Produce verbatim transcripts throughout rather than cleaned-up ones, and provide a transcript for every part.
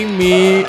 Mi...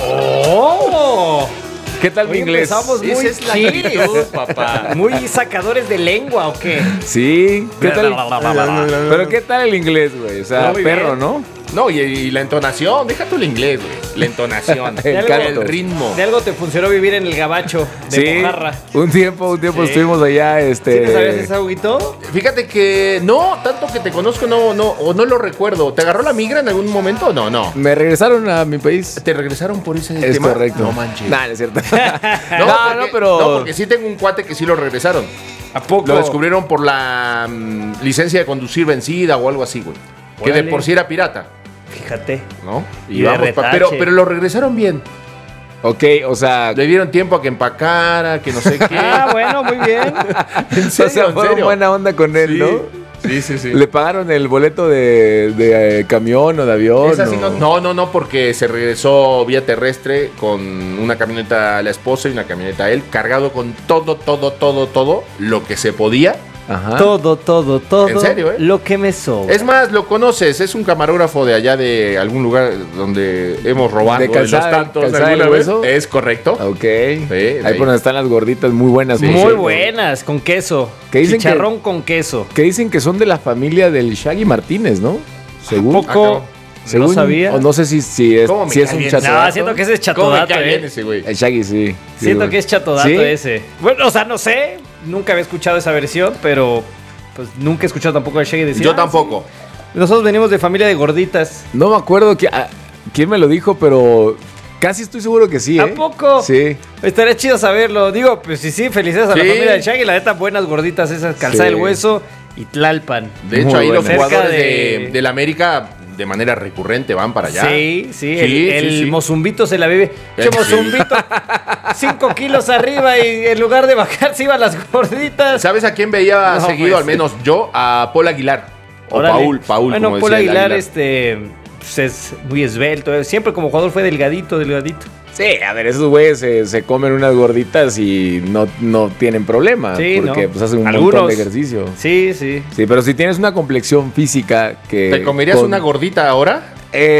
¡Oh! ¿Qué tal mi Hoy inglés? empezamos muy Esa es la chilis. actitud, papá. Muy sacadores de lengua, ¿o qué? Sí, ¿qué tal? Pero ¿qué tal el inglés, güey? O sea, Muy perro, bien. ¿no? No, y, y la entonación, deja tú el inglés, güey. La entonación, El el, canto. ritmo. De algo te funcionó vivir en el gabacho de Sí, Mojarra. un tiempo, un tiempo Sí. estuvimos allá, este... ¿Sí te sabías ese Huguito? Fíjate que no, tanto que te conozco, no, no, o no lo recuerdo. ¿Te agarró la migra en algún momento? No, no. Me regresaron a mi país. ¿Te regresaron por ese Es tema? correcto. No manches. Nah, no es cierto. No, no, porque, no, pero... No, porque sí tengo un cuate que sí lo regresaron. ¿A poco? Lo descubrieron por la mm, licencia de conducir vencida o algo así, güey. Que de Órale. por sí era pirata, Fíjate. ¿no? Y de pa- retache. pero, pero lo regresaron bien. Ok, o sea... Le dieron tiempo a que empacara, que no sé qué. Ah, bueno, muy bien. ¿En o sea, serio? ¿En fueron serio? buena onda con él, Sí. ¿no? Sí, sí, sí. ¿Le pagaron el boleto de, de, eh, camión o de avión? Esa sí o- no, no, no, no, porque se regresó vía terrestre con una camioneta a la esposa y una camioneta a él, cargado con todo, todo, todo, todo lo que se podía. Ajá. Todo, todo, todo. ¿En serio, eh? Lo que me sobra. Es más, lo conoces, es un camarógrafo de allá de algún lugar donde hemos robado ¿De en Calzada- los tantos Calzada alguna del vez. Hueso? Es correcto. Ok. de Ahí ahí. por donde están las gorditas muy buenas. por Muy cierto. buenas, con queso. Que dicen que- Chicharrón con queso. Que dicen que son de la familia del Shaggy Martínez, ¿no? Según. ¿A poco? cabrón. según- No sabía. O no sé si, si es, ¿Cómo me si es cae un bien? chatodato. No, siento que ese es ¿Cómo me chatodato, cae bien eh. ese güey? El Shaggy, sí. Sí, Siento güey. que es chatodato ¿Sí? ese. Bueno, o sea, no sé. Nunca había escuchado esa versión, pero pues nunca he escuchado tampoco al Shaggy decir. Yo "Ah, tampoco. sí". Nosotros venimos de familia de gorditas. No me acuerdo que, a- quién me lo dijo, pero casi estoy seguro que sí, ¿eh? ¿A poco? Sí. Estaría chido saberlo. Digo, pues sí, sí, felicidades a la Sí. familia del Shaggy. La neta, buenas gorditas esas, Calzada Sí. del Hueso y Tlalpan. De hecho, Muy ahí los buena. jugadores Cerca de... de- del América de manera recurrente van para allá. Sí, sí, Sí, el, sí, el sí. Mozumbito se la vive. Che, Sí. Mozumbito, cinco kilos arriba y en lugar de bajar se iban las gorditas. ¿Sabes a quién veía No, seguido, pues. al menos yo? A Paul Aguilar. O Órale. Paul, Paul, Bueno, como Paul decía el Aguilar, este, pues es muy esbelto. Siempre como jugador fue delgadito, delgadito. Sí, a ver, esos güeyes se, se comen unas gorditas y no, no tienen problema. Sí, porque ¿no? pues hacen un Algunos. montón de ejercicio. Sí, sí. Sí, pero si tienes una complexión física que... ¿Te comerías con- una gordita ahora?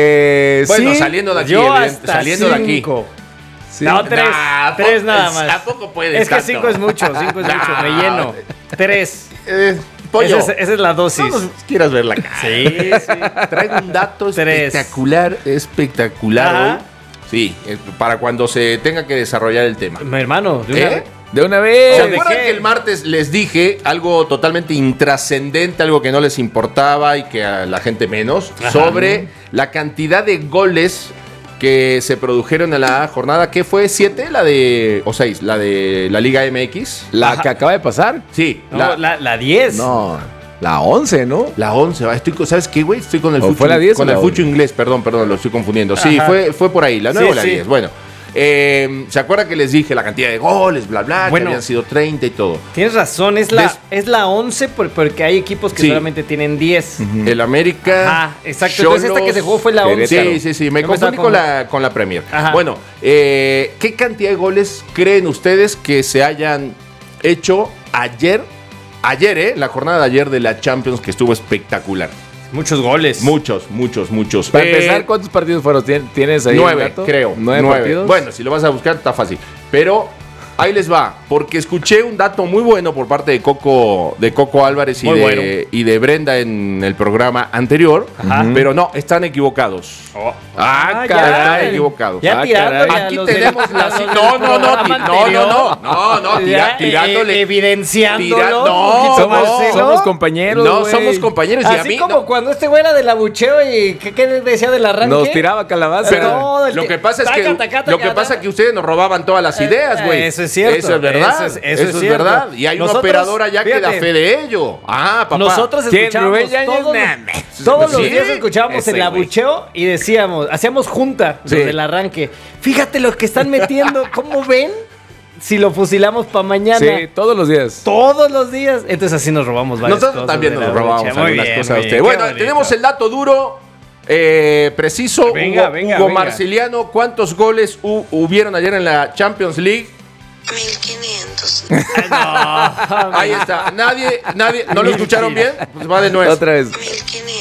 Eh, Bueno, sí. saliendo de aquí, Yo evidente- hasta saliendo de aquí. cinco. Sí. No, tres. Nah, tres po- nada es- más. ¿a poco puedes Es que tanto? cinco es mucho, cinco es Nah. mucho. Me lleno. Tres. Eh, pollo. Esa es, esa es la dosis. No nos quieras ver la cara. Sí, sí. Traigo un dato Tres. espectacular, espectacular Ajá. hoy. Sí, eh, para cuando se tenga que desarrollar el tema. Mi hermano, de una ¿Eh? vez. De una ¿Se vez. ¿de acuerdan qué? que el martes les dije algo totalmente intrascendente, algo que no les importaba y que a la gente menos, Ajá. sobre la cantidad de goles que se produjeron en la jornada? ¿Qué fue? ¿Siete? La de. O seis, la de la Liga M X. La Ajá. que acaba de pasar. Sí, No, la, la, la diez. No, la once, ¿no? la once. va, Estoy, con- ¿Sabes qué, güey? Estoy con el ¿O fucho, fue la diez con o el la fucho inglés, perdón, perdón, lo estoy confundiendo. Sí, Ajá. fue, fue por ahí, la nueve Sí, o la sí. diez. Bueno, eh, ¿se acuerdan que les dije la cantidad de goles, bla, bla, Bueno. que habían sido treinta y todo? Tienes razón, es la, Des- es la once por- porque hay equipos que Sí. solamente tienen diez. El América. Ajá, exacto. Entonces esta Cholos, que se jugó fue la once. Sí, sí, sí. Me Yo me confundí estaba con la, con la Premier. Ajá. Bueno, eh, ¿qué cantidad de goles creen ustedes que se hayan hecho ayer? Ayer, ¿eh? La jornada de ayer de la Champions, que estuvo espectacular. Muchos goles. Muchos, muchos, muchos. Para Eh, empezar, ¿cuántos partidos fueron? ¿Tien- ¿Tienes ahí el Nueve, dato? creo. ¿Nueve, partidos? Bueno, si lo vas a buscar, está fácil. Pero ahí les va, porque escuché un dato muy bueno por parte de Coco, de Coco Álvarez y Muy de, bueno. y de Brenda en el programa anterior. Ajá. Pero no, están equivocados. Oh. Ah, Ah, caray, ya. están equivocados. Ya Ah, tirando caray. ya Aquí los tenemos del- la los ci- del no, no, no, programa ti- no, anterior. no, no, no, tira- Ya, eh, tirándole. eh, evidenciándolo. Tira- no, un poquito, somos- Marcelo. Somos compañeros, No, güey. somos compañeros y a Así mí como no. cuando este güey era del abucheo y ¿qué, qué decía del arranque? Nos tiraba calabaza. Pero no, el Lo que- que pasa es que taca, taca, lo que taca, pasa es taca. que ustedes nos robaban todas las ideas, güey. Eh, eso es cierto. Eso es verdad. Eso Eso es- es, eso es cierto. verdad. Y hay una Nosotros, operadora ya que da fíjate, fe de ello. Ah, papá. Nosotros ¿Quién, escuchábamos Rubén Yáñez? todos, Nah, todos los Sí, días escuchábamos ese el güey. abucheo y decíamos, hacíamos junta Sí. desde el arranque. Fíjate lo que están metiendo, ¿cómo ven? Si lo fusilamos para mañana. Sí, todos los días. Todos los días. Entonces así nos robamos varias Nosotros cosas también de nos la robábamos abucheo. Muy algunas bien, cosas a muy ustedes. bien, qué Bueno, bonito. tenemos el dato duro, eh, preciso. Venga, Hugo, venga, Hugo venga. Marciliano, ¿cuántos goles hu- hubieron ayer en la Champions League? mil quinientos. Ay, no. Ahí está. Nadie, nadie, ¿no lo escucharon bien? Pues va de nuevo. Otra vez. mil quinientos.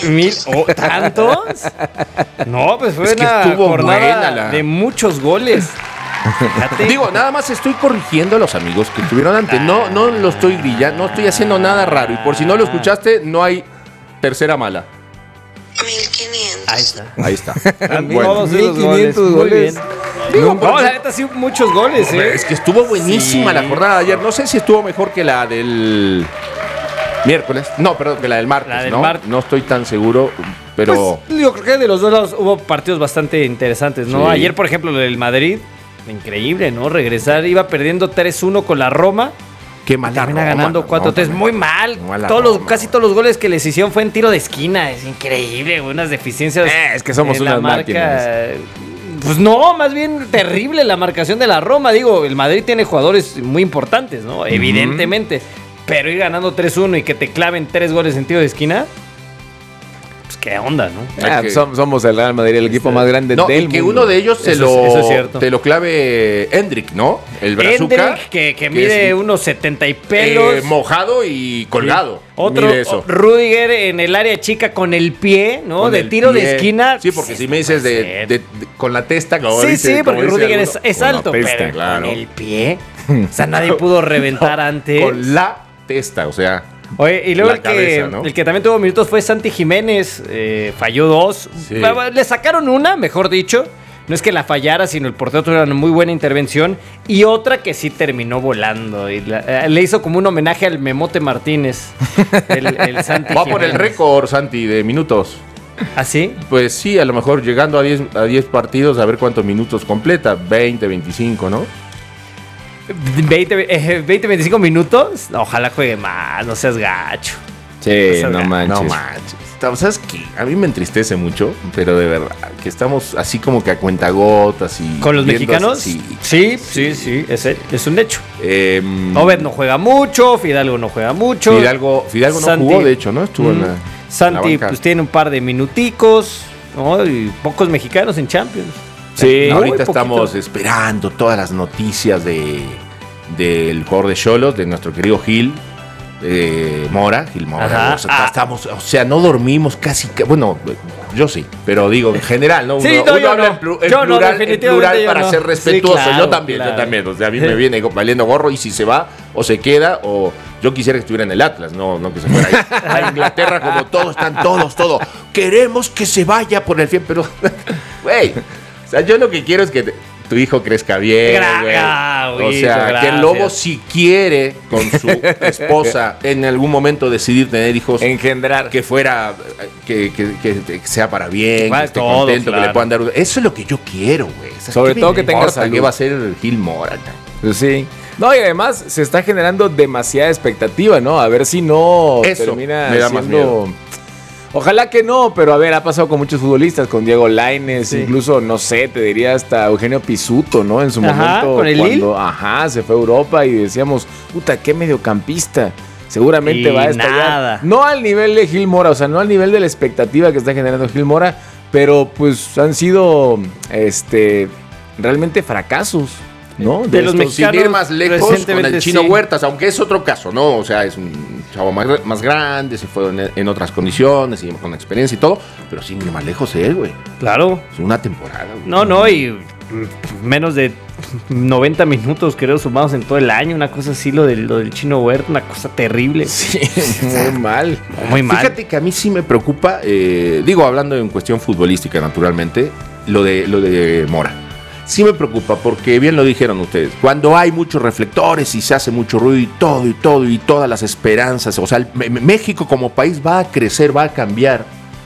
Mil, oh, ¿tantos? No, pues fue Es que una estuvo jornada buena la- de muchos goles. Fíjate. Digo, nada más estoy corrigiendo a los amigos que estuvieron antes. No, no lo estoy grillando, no estoy haciendo nada raro. Y por si no lo escuchaste, no hay tercera mala. mil quinientos. Ahí está. Ahí está. Todos esos mil goles. quinientos Muy goles. bien. Digo, No, la neta sí, muchos goles, ¿eh? Es que estuvo buenísima Sí. la jornada de ayer. No sé si estuvo mejor que la del miércoles. No, perdón, que la del martes. La del ¿no? martes. No estoy tan seguro, pero Pues, yo creo que de los dos lados hubo partidos bastante interesantes, ¿no? Sí. Ayer, por ejemplo, lo del Madrid, increíble, ¿no? Regresar, iba perdiendo tres uno con la Roma. qué mala Termina Roma, ganando no, cuatro tres, no, muy mal. muy mala Todos los, Roma. casi todos los goles que les hicieron fue en tiro de esquina. Es increíble, güey, unas deficiencias. Eh, es que somos en la unas marca. máquinas. Pues no, más bien terrible la marcación de la Roma. Digo, el Madrid tiene jugadores muy importantes, ¿no? Evidentemente. Pero ir ganando tres uno y que te claven tres goles en tiro de esquina, pues qué onda, ¿no? Ah, Hay que- som- somos el Real Madrid, el equipo más grande No, del y que mundo. uno de ellos se Eso lo, es- eso es cierto. te lo clave Hendrik, ¿no? El brazuca. Hendrik, que, que mide es, unos setenta y pelos. eh, mojado y colgado. Otro, Mide eso. o- Rudiger en el área chica con el pie, ¿no? Con de el tiro pie. de esquina. Sí, porque si me dices de, de- de- con la testa, como Sí, dice- sí, como porque dice Rudiger es, alguno, es con la alto, testa, pero claro. con el pie. O sea, nadie pudo reventar antes. Con la testa, o sea. Oye, y luego la el que, cabeza, ¿no? el que también tuvo minutos fue Santi Jiménez, eh, falló dos. Sí. Le sacaron una, mejor dicho. No es que la fallara, sino el portero tuvo una muy buena intervención. Y otra que sí terminó volando. Y la- eh, le hizo como un homenaje al Memote Martínez. El, el Santi Va por el Jiménez. récord, Santi, de minutos. ¿Ah, sí? Pues sí, a lo mejor llegando a diez, a diez partidos, a ver cuántos minutos completa. veinte, veinticinco, ¿no? veinte, eh, veinte, veinticinco minutos. Ojalá juegue más, no seas gacho. Sí, O sea, no manches. No manches. Estamos- ¿Sabes qué? A mí me entristece mucho, pero de verdad, que estamos así como que a cuentagotas y... ¿Con los viendo mexicanos? así. Sí, sí, sí, es, es un hecho. Eh, Obed no juega mucho, Fidalgo no juega mucho. Fidalgo, Fidalgo no Santi- jugó, de hecho, ¿no? Estuvo en Mm. la, en Santi la banca. pues tiene un par de minuticos, ¿no? Y pocos mexicanos en Champions. Sí. Muy Ahorita poquito. estamos esperando todas las noticias de del jugador de Xolos, de nuestro querido Gil eh, Mora, Gil Mora. Ajá. O sea, Ah. estamos, o sea, no dormimos casi, ca- bueno, yo sí, pero digo en general, ¿no? Uno, Sí, no, uno yo habla no. en, plu- en Yo no, plural, en definitivamente plural yo para no. ser Sí, respetuoso. claro, yo también, claro. yo también. O sea, a mí me viene valiendo gorro y si se va o se queda o yo quisiera que estuviera en el Atlas, no, no que se fuera ahí a Inglaterra como todos están todos, todo. Queremos que se vaya por el fin, pero güey, o sea, yo lo que quiero es que te- tu hijo crezca bien, Gra- güey. ah, O güey, sea, que gracias. el lobo si quiere con su esposa en algún momento decidir tener hijos, Engendrar. que fuera, que, que- que- que sea para bien, Para que esté todo, contento, que claro. le puedan dar. Eso es lo que yo quiero, güey. O sea, Sobre ¿qué todo me que tenga importa salud. ¿Qué va a hacer Gil Mora? Pues sí. No, y además se está generando demasiada expectativa, ¿no? A ver si no Eso termina me da más siendo... Ojalá que no, pero a ver, ha pasado con muchos futbolistas, con Diego Lainez, Sí. incluso, no sé, te diría hasta Eugenio Pisuto, ¿no? En su Ajá, momento, con el cuando, Lille. ajá, se fue a Europa y decíamos, puta, qué mediocampista. Seguramente Y va a estallar. nada. No al nivel de Gil Mora, o sea, no al nivel de la expectativa que está generando Gil Mora, pero pues han sido, este, realmente fracasos, ¿no? De los estos- mexicanos. Sin ir más lejos con recientemente el Chino sí. Huertas, aunque es otro caso, ¿no? O sea, es un chavo más, más grande, se fue en, en otras condiciones y con experiencia y todo, pero sin ir más lejos él, güey. Claro. Es una temporada, güey. No, no, y mm, menos de noventa minutos, creo, sumados en todo el año. Una cosa así, lo del, lo del Chino Huerta, una cosa terrible. Sí, muy mal. Muy mal. Fíjate que a mí sí me preocupa, eh, digo, hablando en cuestión futbolística, naturalmente, lo de, lo de Mora. Sí me preocupa porque bien lo dijeron ustedes, cuando hay muchos reflectores y se hace mucho ruido y todo y todo y todas las esperanzas, o sea, el- M- México como país va a crecer, va a cambiar,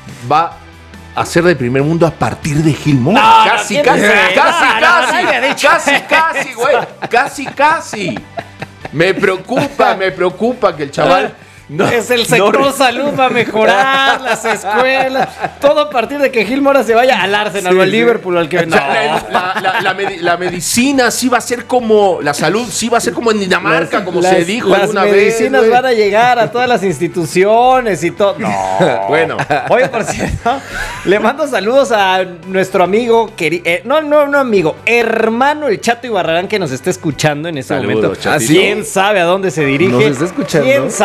va a ser de primer mundo a partir de Gil Mora. No, no, casi, ¿quién casi, dice? casi, No, no, casi, nadie ha dicho. casi, casi, güey, casi, casi. Me preocupa, me preocupa que el chaval... no- es el sector no- salud va a mejorar, las escuelas, todo a partir de que Gil Mora se vaya al Arsenal Sí, o al sí. Liverpool o al que O sea, la, la- la- la medi- la medicina sí va a ser como, la salud sí va a ser como en Dinamarca, como Las- se dijo las alguna vez. medicinas güey. van a llegar a todas las instituciones y todo. No. Bueno, Oye, por cierto, le mando saludos a nuestro amigo, queri- eh, no, no, no amigo, hermano el Chato Ibarrarán que nos está escuchando en este Saludos, momento. Chatito. ¿Quién sabe a dónde se dirige? ¿Nos está escuchando? ¿Quién sabe? Porque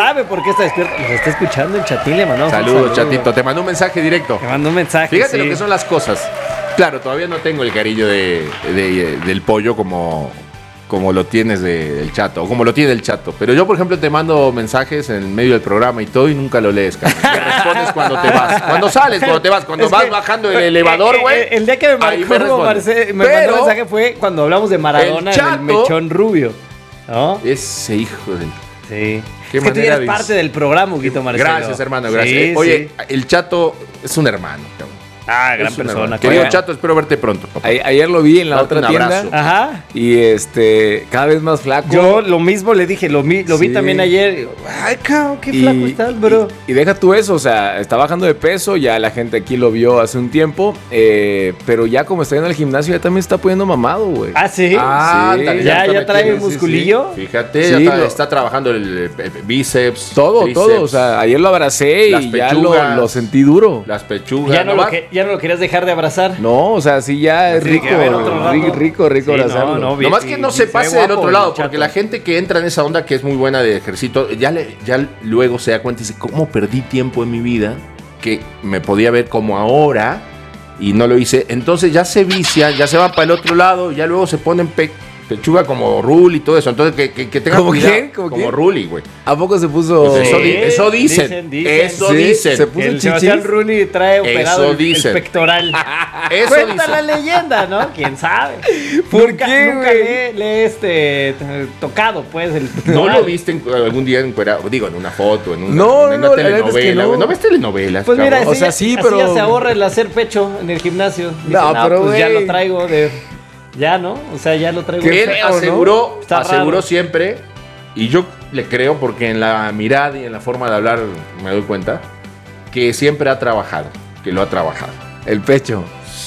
qué está despierto? Nos está escuchando el Chatín, le mandamos un Saludos, saludo. Chatito. Te mandó un mensaje directo. Me mandó un mensaje. Fíjate sí. lo que son las cosas. Claro, todavía no tengo el cariño de, de- del pollo como, como lo tienes de- del chato, o como lo tiene el chato. Pero yo, por ejemplo, te mando mensajes en medio del programa y todo y nunca lo lees, cabrón. Me respondes cuando te vas. Cuando sales, cuando te vas. Cuando Es vas que- bajando el elevador, Eh, eh, güey. eh, El día que me ahí marcó, me respondes. Marce- me Pero mandó un mensaje fue cuando hablamos de Maradona el en el Chato- mechón rubio. ¿No? Ese hijo de... Sí. Qué Es que tú ya manera eres de- parte del programa, Huguito Marcelo. Gracias, hermano, gracias. Sí, Oye, sí. el chato es un hermano, cabrón. Ah, gran Es un persona. hermano. Querido Oiga. Chato, espero verte pronto, papá. A- Ayer lo vi en la Darte otra un tienda. abrazo. Ajá. Y este, cada vez más flaco. Yo lo mismo le dije, lo, mi- lo vi Sí. también ayer. Digo, ay, cabrón, qué Y- flaco estás, bro. Y, y deja tú eso, o sea, está bajando de peso, ya la gente aquí lo vio hace un tiempo, eh, pero ya como está yendo al gimnasio, ya también está poniendo mamado, güey. Ah, sí. Ah, Sí. ándale, ya, está ya trae metiendo, sí, musculillo. sí. Fíjate, Sí, ya está, lo- está trabajando el, el bíceps. Todo, tríceps, todo, o sea, ayer lo abracé Las y ya lo, pechugas. lo sentí duro. las pechugas. Ya no, lo va- que, ya no lo querías dejar de abrazar. No, o sea, sí ya es Sí, rico, que a ver, otro rato. ri- rico, rico Sí, abrazarlo. no, no, bien. Nomás que no y- se y pase se ve del guapo otro el lado, chato. porque la gente que entra en esa onda que es muy buena de ejercicio, ya, le, ya luego se da cuenta y dice, ¿cómo perdí tiempo en mi vida? Que me podía ver como ahora y no lo hice. Entonces ya se vicia, ya se va para el otro lado, ya luego se ponen pe- pechuga como Ruli y todo eso. Entonces que, que, que tenga ¿Cómo cuidado. quién? ¿Cómo Como quién? Ruli, güey. ¿A poco se puso...? Pues eso, Sí, di- eso dicen, dicen, dicen. Eso Sí, dicen. se puso El chichis. Sebastián Rulli trae operado Eso el, el dicen. pectoral. Eso Cuenta dicen. la leyenda, ¿no? ¿Quién sabe? ¿Por nunca, qué, Nunca güey? le, le he este, t- tocado, pues, el ¿No pectoral. lo viste en- algún día encuerado? Digo, en una foto, en una, No, en una no, la verdad es que telenovela. no. güey. ¿No ves telenovelas? Pues mira, cabrón? O así sea, ya- sí, así pero- ya se ahorra el hacer pecho en el gimnasio. Dice, No, pero, pues ya güey. lo traigo de... Ya, ¿no? O sea, ya lo traigo. Qué Él feo, ¿no? aseguró, Está aseguró raro. siempre, y yo le creo porque en la mirada y en la forma de hablar me doy cuenta, que siempre ha trabajado, que lo ha trabajado. El pecho.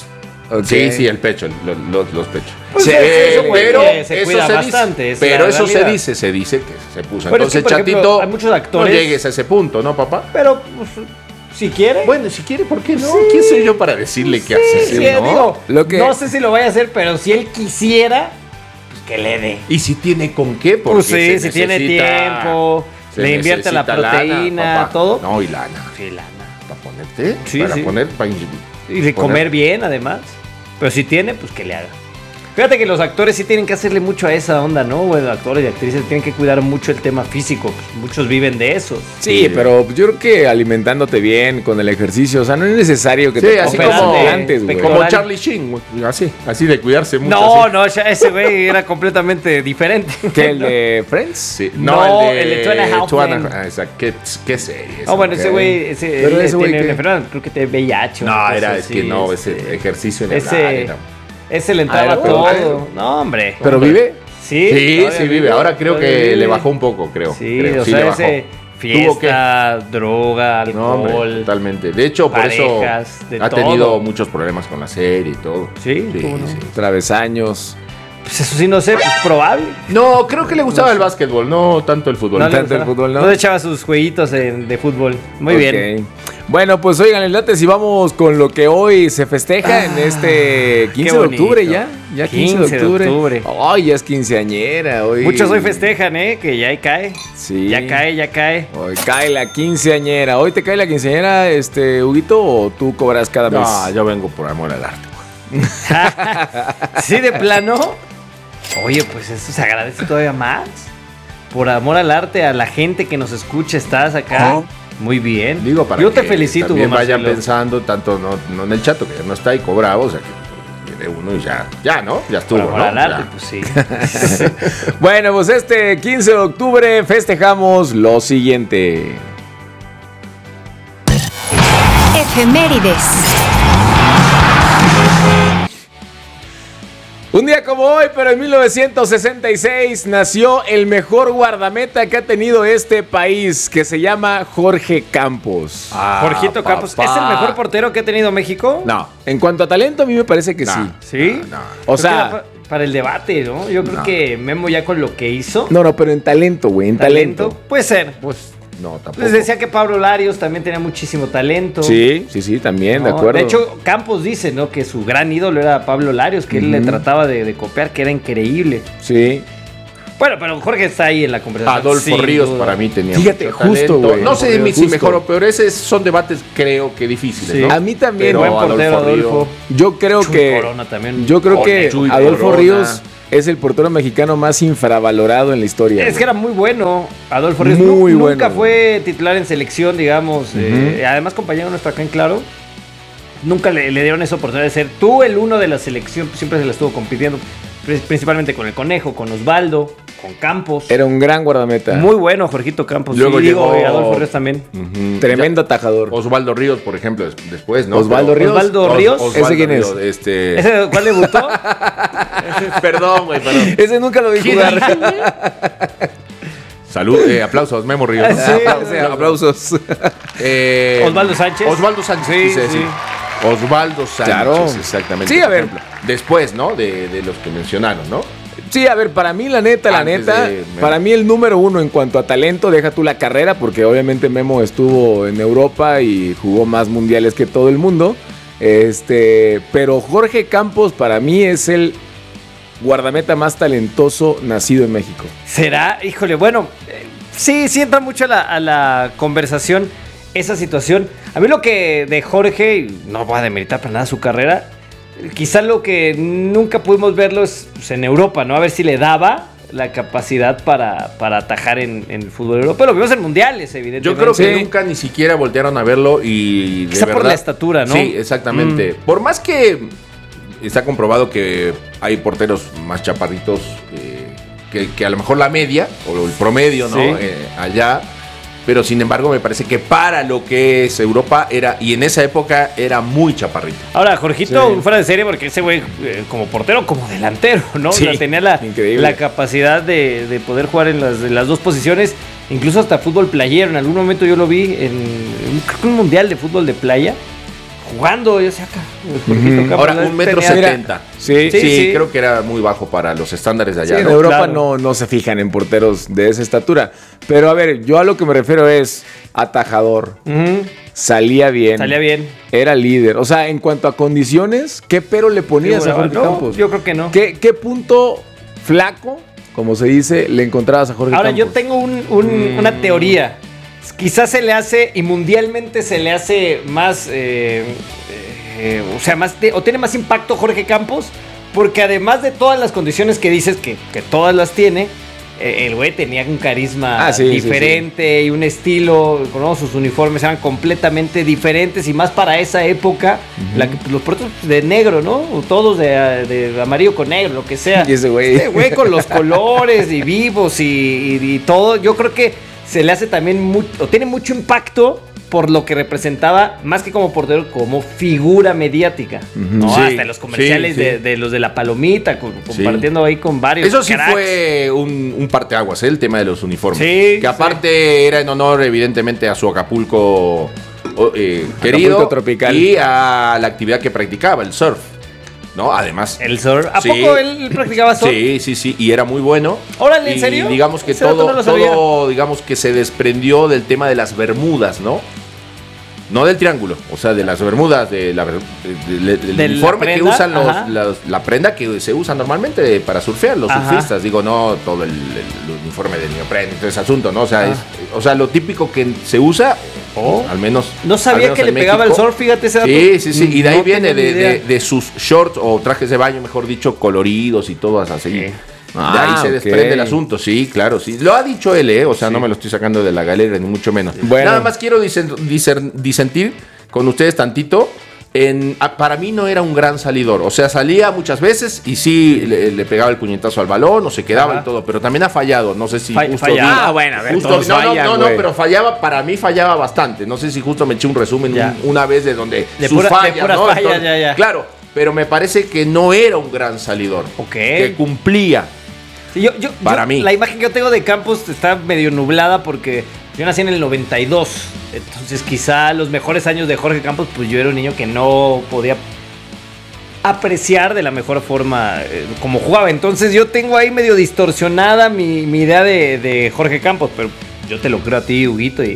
Ok. Sí, sí, el pecho, lo- lo- los pechos. Pues Sí, se supone pero que se eso cuida se bastante, dice, es pero la eso se realidad. dice, se dice que se puso. Pero es que, Entonces, por ejemplo, Chatito, hay muchos actores- no llegues a ese punto, ¿no, papá? Pero, pues, si quiere... Bueno, si quiere, ¿por qué no? Sí. ¿Quién soy yo para decirle qué Sí, hacer? sí, ¿no? digo, Lo que- no sé si lo vaya a hacer, pero si él quisiera, pues que le dé. Y si tiene con qué, porque Pues sí, se si tiene necesita- tiempo, se le invierte la necesita proteína, lana, papá. todo. No, y lana. Sí, lana. Para ponerte, Sí, para sí. poner, para in- Y de poner- comer bien, además. Pero si tiene, pues que le haga. Fíjate que los actores sí tienen que hacerle mucho a esa onda, ¿no? Bueno, actores y actrices tienen que cuidar mucho el tema físico. Pues muchos viven de eso. Sí, pero yo creo que alimentándote bien con el ejercicio, o sea, no es necesario que Sí, te así comas como- antes, güey. como- Como Charlie Sheen, güey, así, así de cuidarse mucho. No, así. no, ya ese güey era completamente diferente. ¿Qué, el de Friends? Sí, No, el de Two and a Half Two and a- Men. ah, exacto. ¿Qué, qué serie? esa, No, bueno, ese ok. güey, ese, Pero él ese güey tiene ¿qué? una enfermedad, creo que te V I H. o una No, cosa era, es así, que no, este, ese ejercicio en el ese- área. Ese le entraba Ah, era todo. peor. No, hombre. ¿Pero Hombre. vive? Sí, Sí, todavía sí vive. Ahora creo todavía que vive. le bajó un poco, creo. Sí, creo. o Sí sea, le bajó. ese ¿Tuvo qué? fiesta, droga, No, hombre, alcohol. totalmente. De hecho, por eso parejas, de ha todo. tenido muchos problemas con la serie y todo. Sí, ¿cómo no? Travesaños. Pues eso sí, no sé, pues probable. No, creo que le gustaba el básquetbol, no tanto el fútbol. No le tanto el gustaba. fútbol, ¿no? No le echaba sus jueguitos en- de fútbol. Muy Ok. bien. Bueno, pues oigan, el late si vamos con lo que hoy se festeja en este quince de bonito. octubre ya. Ya quince, quince de de octubre. octubre. Ay, ya es quinceañera hoy. Muchos hoy festejan, ¿eh? Que ya ahí cae. Sí. Ya cae, ya cae. Hoy cae la quinceañera. ¿Hoy te cae la quinceañera, este, Huguito, o tú cobras cada mes? No, yo vengo por amor al arte. güey. Sí, de plano. Oye, pues eso se agradece todavía más. Por amor al arte, a la gente que nos escucha, estás acá. Muy bien. Digo, para Yo que te felicito, también Hugo vayan Marcelo. pensando, tanto no, no en el chato, que ya no está ahí cobrado, o sea, que viene uno y ya, ya, ¿no? Ya estuvo, Por amor ¿no? al arte, Ya. pues sí. Bueno, pues este quince de octubre festejamos lo siguiente. Efemérides. Un día como hoy, pero en mil novecientos sesenta y seis, nació el mejor guardameta que ha tenido este país, que se llama Jorge Campos. Ah, Jorgito Campos, papá. ¿es el mejor portero que ha tenido México? No, en cuanto a talento, a mí me parece que No. sí. ¿Sí? No, no. O Creo que sea, era pa- para el debate, ¿no? Yo creo No. que Memo ya con lo que hizo. no, no, pero en talento, güey, en talento. Puede ser. Pues, no, tampoco. Les decía que Pablo Larios también tenía muchísimo talento. Sí, sí, sí, también, de ¿no? acuerdo. De hecho, Campos dice, ¿no? Que su gran ídolo era Pablo Larios, que él le trataba de, de copiar, que era increíble. sí. Bueno, pero Jorge está ahí en la conversación. Adolfo sin Ríos duda. para mí tenía Fíjate, mucho justo, talento. güey. No sé Justo. si mejor o peor, esos son debates creo que difíciles, Sí. ¿no? A mí también. Pero Buen portero, Adolfo. Yo creo Chuy que Corona también. yo creo Oye, que Chuy Adolfo Corona. Ríos es el portero mexicano más infravalorado en la historia. Es que güey. era muy bueno. Adolfo Ríos Muy Nu- bueno, nunca güey. fue titular en selección, digamos. eh, además, compañero nuestro acá en Claro. Nunca le, le dieron esa oportunidad de ser tú el uno de la selección. Siempre se la estuvo compitiendo. pri- Principalmente con el Conejo, con Osvaldo, con Campos. Era un gran guardameta. Muy bueno, Jorgito Campos. Luego Sí, digo, llegó- eh, Adolfo Ríos también. Ujú. Tremendo atajador. Osvaldo Ríos, por ejemplo, des- después, ¿no? Osvaldo Pero- Ríos. Osvaldo Os- Ríos. Osvaldo ¿Ese quién es? Ríos, Este... ¿Ese cuál debutó? Perdón, güey, perdón. Ese nunca lo vi jugar. Salud, eh, aplausos, Memo Ríos. ¿no? Sí, O sea, aplausos. Eh, Osvaldo Sánchez. Osvaldo Sánchez, Sí, quise decir. sí. Osvaldo Sánchez, Claro. exactamente. Sí, a por ver. ejemplo. Después, ¿no? De, de los que mencionaron, ¿no? Sí, a ver, para mí, la neta, la Antes neta, de- para mí el número uno en cuanto a talento, deja tú la carrera, porque obviamente Memo estuvo en Europa y jugó más mundiales que todo el mundo. Este, pero Jorge Campos para mí es el guardameta más talentoso nacido en México. ¿Será? Híjole, bueno, eh, sí, sí entra mucho a la, a la conversación esa situación. A mí lo que de Jorge, y no voy a demeritar para nada su carrera, quizá lo que nunca pudimos verlo es pues, en Europa, ¿no? A ver si le daba la capacidad para, para atajar en, en el fútbol europeo. Lo vimos en mundiales, evidentemente. Yo creo que Sí. nunca ni siquiera voltearon a verlo y de Quizá por verdad- la estatura, ¿no? Sí, exactamente. Por más que está comprobado que hay porteros más chaparritos eh, que, que a lo mejor la media o el promedio, ¿no? Sí. Eh, allá. Pero sin embargo me parece que para lo que es Europa era, y en esa época era muy chaparrito. Ahora, Jorgito, Sí. fuera de serie, porque ese güey, eh, como portero, como delantero, ¿no? Sí, O sea, tenía la, increíble. la capacidad de, de poder jugar en las, en las dos posiciones, incluso hasta fútbol playero. En algún momento yo lo vi en, en creo que un mundial de fútbol de playa, jugando. Yo decía, acá, el Jorgito Campos, Ahora, ¿no? un metro Tenía- setenta. Sí, Sí, Sí, sí. creo que era muy bajo para los estándares de allá. Sí, en ¿no? Europa Claro. no, no se fijan en porteros de esa estatura. Pero a ver, yo a lo que me refiero es atajador, Ujú, salía bien, salía bien. era líder. O sea, en cuanto a condiciones, ¿qué pero le ponías a Figuraba. Jorge No, Campos? yo creo que no. ¿Qué, qué punto flaco, como se dice, le encontrabas a Jorge Ahora, Campos? yo tengo un- un- Mm. una teoría. Quizás se le hace, y mundialmente se le hace más, eh, eh, o sea, más de- o tiene más impacto Jorge Campos, porque además de todas las condiciones que dices que, que todas las tiene, eh, el güey tenía un carisma Ah, sí, sí, diferente y un estilo, ¿no? Sus uniformes eran completamente diferentes y más para esa época, la que, los porteros de negro, ¿no? Todos de, de amarillo con negro, lo que sea. Y ese güey. Este güey con los colores y vivos y, y- y todo, yo creo que se le hace también mucho, o tiene mucho impacto por lo que representaba, más que como portero, como figura mediática. ¿no? Sí, Hasta en los comerciales sí, sí. De, de los de la palomita, co- compartiendo ahí con varios. Eso sí cracks. fue un, un parteaguas, ¿eh? El tema de los uniformes. Sí, que aparte era en honor, evidentemente, a su Acapulco o- eh, querido tropical. y a la actividad que practicaba, el surf. ¿No? Además. El surf. ¿A Sí. poco él practicaba surf? Sí, sí, sí, y era muy bueno. Órale, ¿en Y serio? digamos que Ese dato todo, no lo sabía. todo, digamos que se desprendió del tema de las bermudas, ¿no? No del triángulo, o sea, de las bermudas, de la, de- de- del De la uniforme que prenda, usan los, ajá. los- la prenda que se usa normalmente para surfear, los Ajá. surfistas, digo, no todo el, el uniforme de neopreno y todo ese asunto, ¿no? O sea, Ah. es, o sea, lo típico que se usa, Oh. al menos. No al sabía menos que le en pegaba México. el surf, fíjate ese dato. Sí, sí, sí, y de ahí No viene tenía de, ni idea. de- de sus shorts o trajes de baño, mejor dicho, coloridos y todo así. Sí. De Ah, ahí se ok. desprende el asunto, sí, claro, sí. Lo ha dicho él, ¿eh? O sea, no me lo estoy sacando de la galera, ni mucho menos. Bueno. Nada más quiero disen- diser- disentir con ustedes tantito. En, a- para mí no era un gran salidor. O sea, salía muchas veces y sí le, le pegaba el puñetazo al balón o se quedaba Ajá. y todo. Pero también ha fallado. No sé si Fall- justo. fallaba. vi- Ah, bueno, a ver, justo- todos no, no, fallan, no, no, güey. pero fallaba. Para mí fallaba bastante. No sé si justo me eché un resumen Ya. un- una vez de donde De sus pura- de fallas, puras ¿no? fallas, ya, ya. Claro, pero me parece que no era un gran salidor. Ok. Que cumplía. Sí, yo, yo- Para yo- mí. La imagen que yo tengo de Campos está medio nublada porque yo nací en el noventa y dos. Entonces, quizá los mejores años de Jorge Campos, pues yo era un niño que no podía apreciar de la mejor forma eh, como jugaba. Entonces, yo tengo ahí medio distorsionada mi, mi idea de, de Jorge Campos, pero yo te lo creo a ti, Huguito, y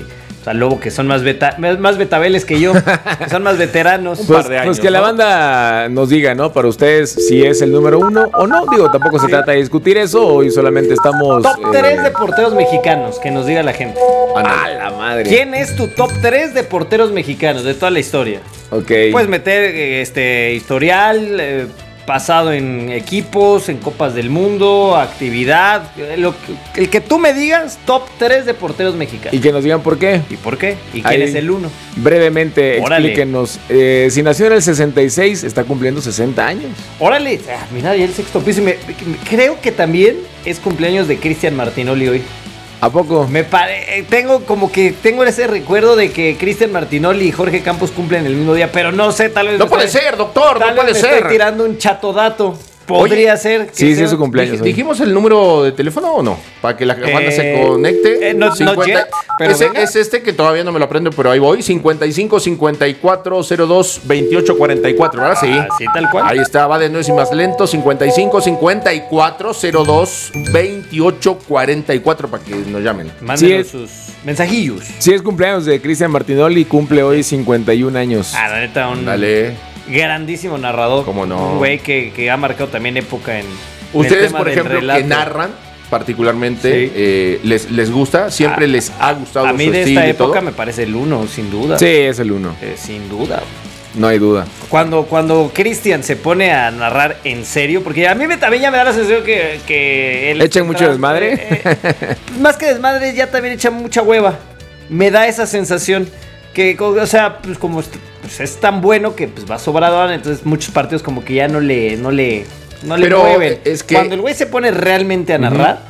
al Lobo, que son más, beta, más betabeles que yo, que son más veteranos. Pues, par de años, pues que la ¿no? banda nos diga, ¿no? Para ustedes si es el número uno o no. Digo, tampoco se Sí. trata de discutir eso. Hoy solamente estamos... Top eh, tres de porteros mexicanos, que nos diga la gente. ¡A la madre! ¿Quién es tu top tres de porteros mexicanos de toda la historia? Ok. Puedes meter eh, este historial, eh, pasado en equipos, en Copas del Mundo, actividad, eh, lo que- el que tú me digas, top tres de porteros mexicanos. Y que nos digan por qué. ¿Y por qué? ¿Y quién Ahí- es el uno? Brevemente, Órale. explíquenos. Eh, si nació en el sesenta y seis, está cumpliendo sesenta años. Órale, ah, mira, ya el sexto piso. y me- me- creo que también es cumpleaños de Cristian Martinoli hoy. ¿A poco? Me pare- eh, tengo como que tengo ese recuerdo de que Cristian Martinoli y Jorge Campos cumplen el mismo día, pero no sé, tal vez No me puede estoy- ser, doctor, tal no vez puede me ser. estoy tirando un chatodato. Podría ser. que Sí, sí, sea- es su cumpleaños. Dij- hoy. ¿Dijimos el número de teléfono o no? Para que la banda se Eh, conecte. eh, no- no yet, pero Ese- venga. es este que todavía no me lo aprendo, pero ahí voy. cincuenta y cinco, cincuenta y cuatro, cero dos, veintiocho, cuarenta y cuatro, ¿verdad? Sí. Así tal cual. Ahí está, va de nuevo y más lento. cincuenta y cinco, cincuenta y cuatro, cero dos, veintiocho, cuarenta y cuatro para que nos llamen. Mándenos Sí, es- sus mensajillos. Sí, es cumpleaños de Cristian Martinoli. Cumple hoy cincuenta y un años. Ah, la neta, un Dale. grandísimo narrador. ¿Cómo no? Un güey que, que ha marcado también época en. en el Ustedes, tema por del ejemplo, relato. que narran particularmente, Sí. eh, les, les gusta, siempre Ah, les ha gustado A mí su de estilo esta y todo. época me parece el uno, sin duda. Sí, es el uno. Eh, sin duda. No hay duda. Cuando, cuando Cristian se pone a narrar en serio, porque a mí me, también ya me da la sensación que, que él... ¿Echan mucho desmadre? eh, eh, más que desmadre, ya también echa mucha hueva. Me da esa sensación. Que, o sea, pues como es, pues es tan bueno que pues va sobrado, entonces muchos partidos como que ya no le, no le, no le Pero mueven. es que- Cuando el güey se pone realmente a narrar,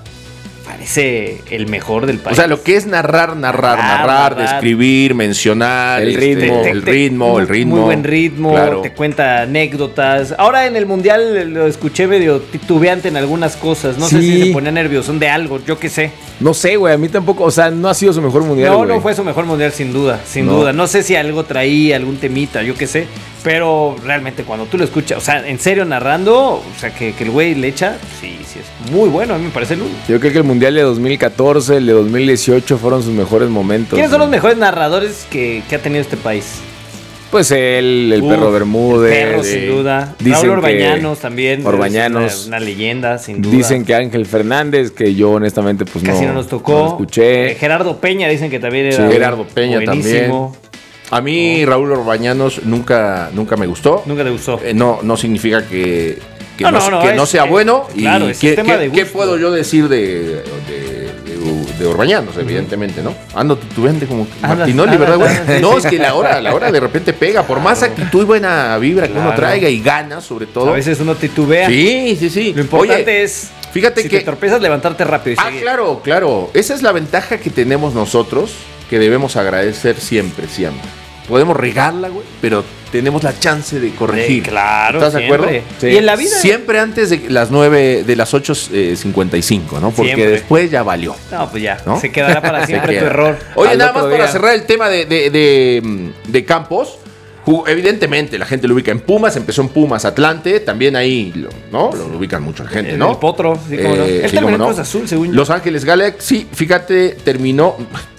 parece el mejor del O país. sea, lo que es narrar, narrar, Narrar, narrar, narrar. describir, mencionar, El este, ritmo. el ritmo, muy, el ritmo. Muy buen ritmo, Claro. te cuenta anécdotas. Ahora en el Mundial lo escuché medio titubeante en algunas cosas. No sé Sí. si se ponía nervioso de algo, yo qué sé. No sé, güey. A mí tampoco. O sea, no ha sido su mejor mundial. No, güey. no fue su mejor Mundial sin duda, sin No. duda. No sé si algo traía, algún temita, yo qué sé. Pero realmente cuando tú lo escuchas, o sea, en serio narrando, o sea, que, que el güey le echa, sí, sí es muy bueno, a mí me parece el uno. Yo creo que el mundial de dos mil catorce, el de dos mil dieciocho fueron sus mejores momentos. ¿Quiénes son los güey. mejores narradores que, que ha tenido este país? Pues él, el Uf, perro Bermúdez. Perro, eh, sin duda. dicen Raúl que- Orbañanos también. Orbañanos. Es Una, una leyenda, sin duda. Dicen que Ángel Fernández, que yo honestamente pues Casi no, no nos tocó. no lo escuché. Eh, Gerardo Peña dicen que también era Sí, Gerardo Peña buenísimo. A mí Raúl Orbañanos nunca, nunca me gustó. Nunca te gustó. Eh, no, no significa que, que, No, no, no, no, que es- no sea eh, bueno. claro, y es ¿qué, tema qué- de qué gusto. puedo yo decir de, de, de- de Orbañanos, evidentemente, ¿no? Ando titubeante como Andas- Martinoli, andas- ¿verdad, güey? andas- sí, No, sí. es que la hora, la hora de repente pega. Por más actitud y buena vibra que uno Claro. traiga y ganas, sobre todo. A veces uno titubea. Sí, sí, sí. Lo importante Oye, es, fíjate si que... te tropezas, levantarte rápido y Ah, seguir. claro, claro. Esa es la ventaja que tenemos nosotros, que debemos agradecer siempre, siempre. Podemos regarla, güey, pero tenemos la chance de corregir. Sí, claro, ¿Estás de siempre. acuerdo? Sí. Y en la vida. Siempre antes de las nueve, de las ocho eh, cincuenta y cinco, ¿no? Porque Siempre. después ya valió. No, pues ya. ¿No? Se quedará para Se siempre tu queda. error. Oye, Al nada otro más para día. cerrar el tema de, de, de, mm, de Campos. ju- Evidentemente la gente lo ubica en Pumas, empezó en Pumas, Atlante, también ahí, lo- ¿no? Lo ubican mucha gente, El- ¿no? el Potro, sí, cómo no. Eh, Él sí, terminó cómo en no. Cruz Azul, según yo. Los Ángeles Galaxy, fíjate, terminó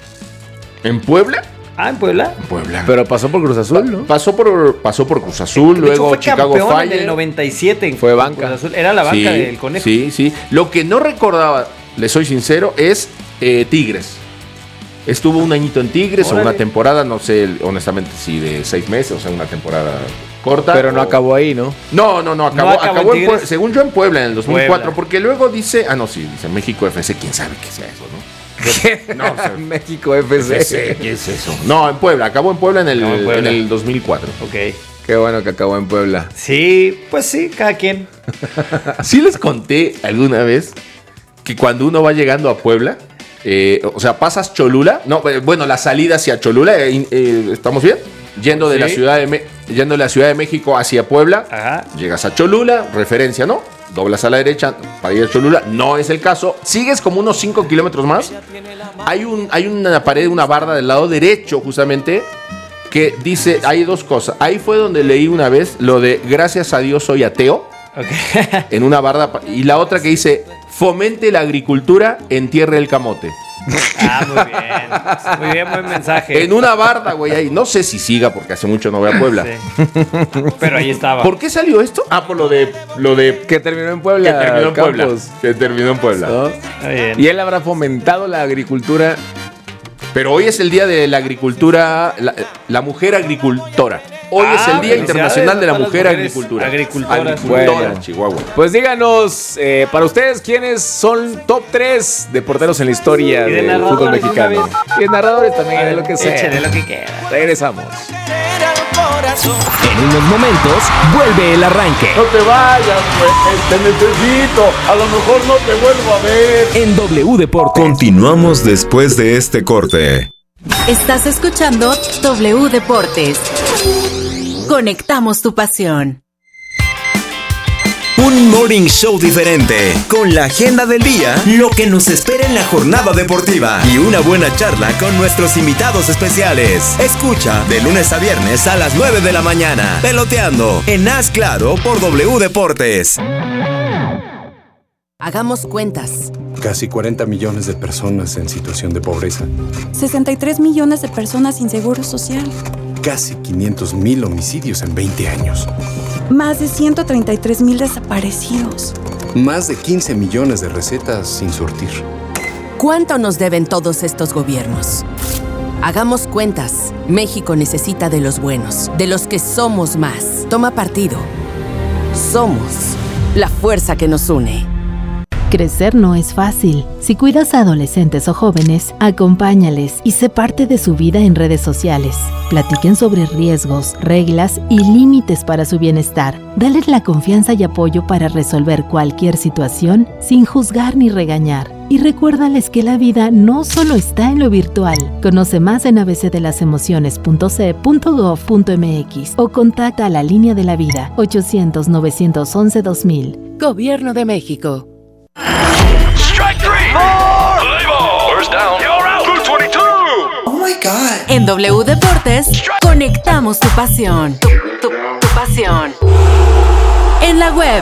en Puebla. Ah, en Puebla. En Puebla. Pero pasó por Cruz Azul, ¿no? Pasó por, pasó por Cruz Azul, De hecho, luego fue Chicago campeón en Fire. el noventa y siete. en Fue banca. Cruz Azul. Era la banca sí, del Conejo. Sí, sí. Lo que no recordaba, le soy sincero, es eh, Tigres. Estuvo un añito en Tigres o Órale. una temporada, no sé honestamente si de seis meses, o sea, una temporada corta. Pero no o- acabó ahí, ¿no? No, no, no, acabó, ¿No acabó acabó en en Tigres? Pue- según yo en Puebla en el dos mil cuatro, Puebla. porque luego dice, ah, no, sí, dice México F C, quién sabe qué sea eso, ¿no? No, o sea, México F F C, C. ¿qué es eso? No, en Puebla, acabó en Puebla en el, Acabó en Puebla. en el dos mil cuatro. Ok. Qué bueno que acabó en Puebla. Sí, pues sí, cada quien. Sí les conté alguna vez que cuando uno va llegando a Puebla, eh, o sea, pasas Cholula, no, eh, bueno, la salida hacia Cholula, eh, eh, ¿estamos bien? Yendo de Sí. la ciudad de Me- yendo de la Ciudad de México hacia Puebla, Ajá. llegas a Cholula, referencia, ¿no? Doblas a la derecha para ir a Cholula, no es el caso. Sigues como unos cinco kilómetros más. Hay, un, hay una pared, una barda del lado derecho, justamente, que dice, hay dos cosas. Ahí fue donde leí una vez lo de gracias a Dios soy ateo, Ok. en una barda. pa- Y la otra que dice, fomente la agricultura, entierre el camote. Ah, muy bien. Muy bien, buen mensaje. En una barda, güey, ahí. No sé si siga porque hace mucho no voy a Puebla. Sí. Pero ahí estaba. ¿Por qué salió esto? Ah, por lo de... Lo de Que terminó en Puebla. que terminó en Puebla. Campos, Que terminó en Puebla. ¿no? Está bien. Y él habrá fomentado la agricultura. Pero hoy es el día de la agricultura, la, la mujer agricultora. Hoy Ah, es el Día felicidades Internacional de la a todas las Mujer mujeres Agricultura. agricultoras. Agricultora, Bueno. Chihuahua. Pues díganos, eh, para ustedes, ¿quiénes son top tres de porteros en la historia Y de del narradores, fútbol mexicano? una Y de narradores también, de lo que sea. Échale lo que quiera. Regresamos. En unos momentos vuelve el arranque. No te vayas, güey, te necesito. A lo mejor no te vuelvo a ver. En W Deportes. Continuamos después de este corte. Estás escuchando W Deportes. Conectamos tu pasión. Un morning show diferente, con la agenda del día, lo que nos espera en la jornada deportiva y una buena charla con nuestros invitados especiales. Escucha de lunes a viernes a las nueve de la mañana, Peloteando en Haz Claro por W Deportes. Hagamos cuentas. Casi cuarenta millones de personas en situación de pobreza. sesenta y tres millones de personas sin seguro social. Casi quinientos mil homicidios en veinte años. Más de ciento treinta y tres mil desaparecidos. Más de quince millones de recetas sin surtir. ¿Cuánto nos deben todos estos gobiernos? Hagamos cuentas. México necesita de los buenos, de los que somos más. Toma partido. Somos la fuerza que nos une. Crecer no es fácil. Si cuidas a adolescentes o jóvenes, acompáñales y sé parte de su vida en redes sociales. Platiquen sobre riesgos, reglas y límites para su bienestar. Dales la confianza y apoyo para resolver cualquier situación sin juzgar ni regañar. Y recuérdales que la vida no solo está en lo virtual. Conoce más en a b c de las emociones punto c e punto gov punto m x o contacta a la Línea de la Vida ochocientos, novecientos once, dos mil. Gobierno de México. En W Deportes, conectamos tu pasión. Tu, tu, tu pasión. En la web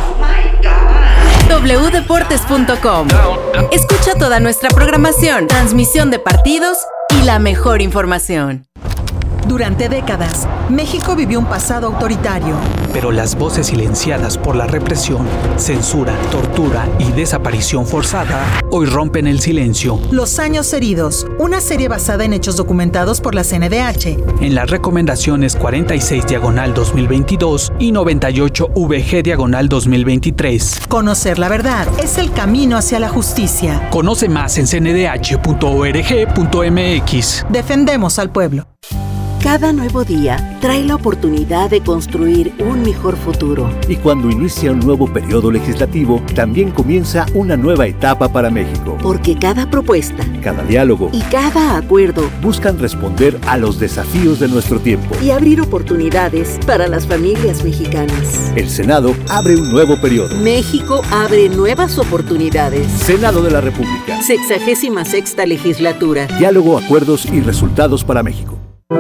w deportes punto com. Escucha toda nuestra programación, transmisión de partidos y la mejor información. Durante décadas, México vivió un pasado autoritario. Pero las voces silenciadas por la represión, censura, tortura y desaparición forzada hoy rompen el silencio. Los años heridos, una serie basada en hechos documentados por la C N D H. En las recomendaciones cuarenta y seis diagonal dos mil veintidós y noventa y ocho V G diagonal dos mil veintitrés. Conocer la verdad es el camino hacia la justicia. Conoce más en c n d h punto org punto m x. Defendemos al pueblo. Cada nuevo día trae la oportunidad de construir un mejor futuro. Y cuando inicia un nuevo periodo legislativo, también comienza una nueva etapa para México. Porque cada propuesta, cada diálogo y cada acuerdo buscan responder a los desafíos de nuestro tiempo y abrir oportunidades para las familias mexicanas. El Senado abre un nuevo periodo. México abre nuevas oportunidades. Senado de la República. Sexagésima sexta legislatura. Diálogo, acuerdos y resultados para México.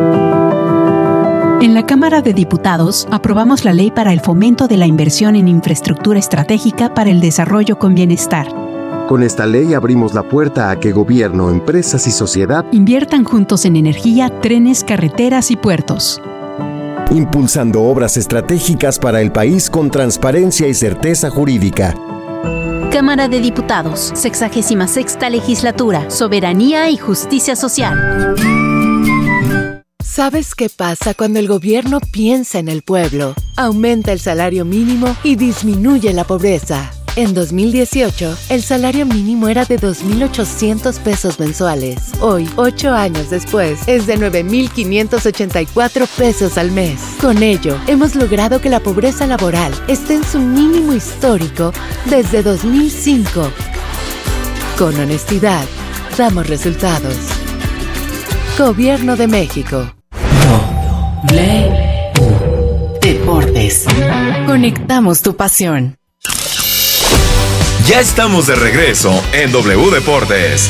En la Cámara de Diputados aprobamos la Ley para el Fomento de la Inversión en Infraestructura Estratégica para el Desarrollo con Bienestar. Con esta ley abrimos la puerta a que gobierno, empresas y sociedad inviertan juntos en energía, trenes, carreteras y puertos. Impulsando obras estratégicas para el país con transparencia y certeza jurídica. Cámara de Diputados, sexagésima sexta legislatura, soberanía y justicia social. ¿Sabes qué pasa cuando el gobierno piensa en el pueblo? Aumenta el salario mínimo y disminuye la pobreza. En dos mil dieciocho, el salario mínimo era de dos mil ochocientos pesos mensuales. Hoy, ocho años después, es de nueve mil quinientos ochenta y cuatro pesos al mes. Con ello, hemos logrado que la pobreza laboral esté en su mínimo histórico desde dos mil cinco. Con honestidad, damos resultados. Gobierno de México. W Deportes. Conectamos tu pasión. Ya estamos de regreso en W Deportes.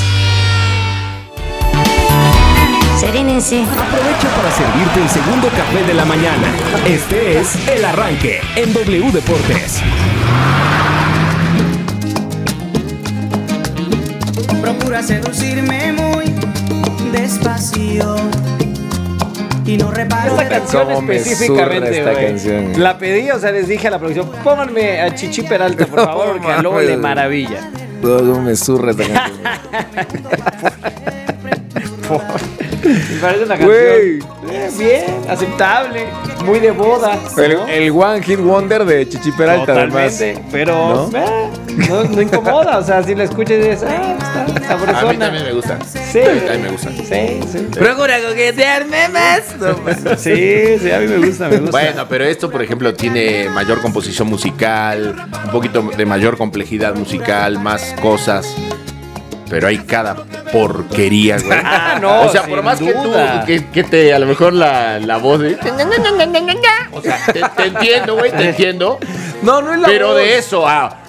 Serénense. Aprovecha para servirte el segundo café de la mañana. Este es El Arranque en W Deportes. Procura procura seducirme muy despacio. Y no reparo esta de canción cómo me específicamente, zurra esta güey. canción. La pedí, o sea, les dije a la producción, pónganme a Chichi Peralta, por favor, porque a Lobo le maravilla. Todo me zurra esta canción. Me parece una canción Güey. eh, bien, aceptable, muy de boda. El, ¿no? el One Hit Wonder de Chichi Peralta, Totalmente, además. pero ¿No? eh, no, no incomoda, o sea, si la escuchas dices, ah, está sabrosona. A mí también me gusta. Sí, A mí también me gusta. sí, sí. Procura coquetearme más. Sí, sí, a mí me gusta, me gusta. Bueno, pero esto, por ejemplo, tiene mayor composición musical, un poquito de mayor complejidad musical, más cosas. Pero hay cada porquería, güey. Ah, no, o sea, sin por más duda. que tú, que, que te, a lo mejor la, la voz de... O sea, te, te entiendo, güey, te entiendo. No, no es la Pero voz. de eso a...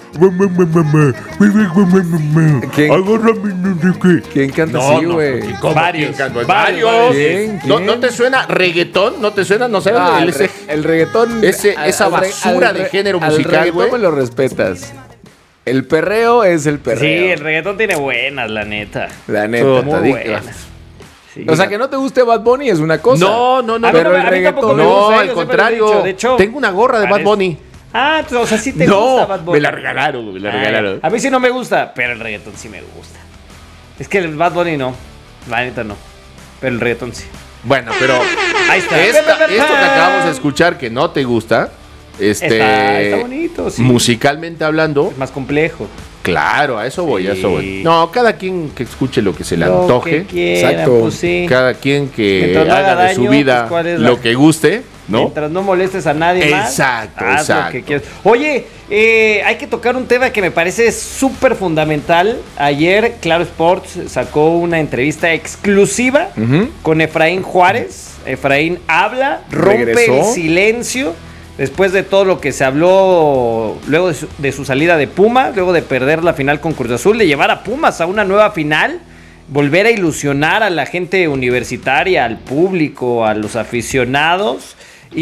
¿Quién? Agárrame, no sé qué. ¿Quién canta No, así, no, güey? ¿cómo? Varios, ¿Quién canta? varios, Varios. ¿Quién? ¿No, ¿Quién? ¿No te suena reggaetón? ¿No te suena? ¿No sabes? Ah, el, el, ese, re- el reggaetón. ese- al- esa al re- basura al de re- género al musical, reggaetón güey. me lo respetas. El perreo es el perreo. Sí, el reggaetón tiene buenas, la neta. La neta, Muy te digo. buenas. Sí. O sea, que no te guste Bad Bunny es una cosa. No, no, no. A mí Pero no me- el a mí tampoco reggaetón. me gusta, No, yo al siempre lo he contrario. dicho, de hecho, Tengo una gorra de Bad parece- Bunny. Ah, o sea, sí te No, gusta Bad Bunny. me la regalaron, güey, me la Ay, regalaron. A mí sí no me gusta, pero el reggaetón sí me gusta. Es que el Bad Bunny no. La neta no. Pero el reggaetón sí. Bueno, pero Ahí está. esta- esto que acabamos de escuchar que no te gusta, este, Está, está bonito, sí. musicalmente hablando, Es más complejo. claro, a eso voy, a eso Sí. voy. No, cada quien que escuche lo que se le Lo antoje. que quiera, Exacto. pues sí. Cada quien que Mientras no haga haga de su daño, vida pues, ¿cuál es la- lo que guste, ¿no? Mientras no molestes a nadie más. Exacto, haz exacto. Lo que quieras. Oye, eh, hay que tocar un tema que me parece súper fundamental. Ayer Claro Sports sacó una entrevista exclusiva Ujú. con Efraín Juárez. Efraín habla, rompe Regresó. el silencio después de todo lo que se habló luego de su, de su salida de Pumas, luego de perder la final con Cruz Azul, de llevar a Pumas a una nueva final, volver a ilusionar a la gente universitaria, al público, a los aficionados.